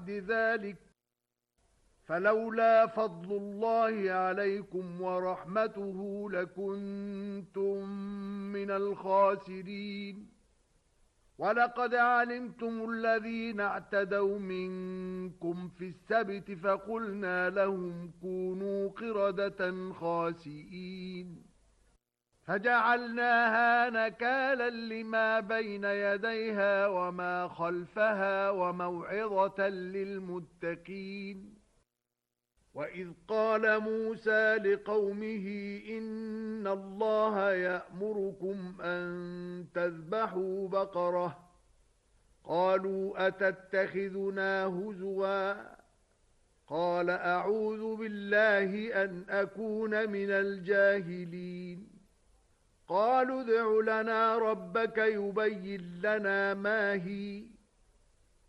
ذلك فلولا فضل الله عليكم ورحمته لكنتم من الخاسرين ولقد علمتم الذين اعتدوا منكم في السبت فقلنا لهم كونوا قردة خاسئين فجعلناها نكالا لما بين يديها وما خلفها وموعظة للمتقين وَإِذْ قَالَ مُوسَى لِقَوْمِهِ إِنَّ اللَّهَ يَأْمُرُكُمْ أَن تَذْبَحُوا بَقَرَةً قَالُوا أَتَتَّخِذُنَا هُزُوًا قَالَ أَعُوذُ بِاللَّهِ أَنْ أَكُونَ مِنَ الْجَاهِلِينَ قَالُوا ادْعُ لَنَا رَبَّكَ يُبَيِّن لَّنَا مَا هِيَ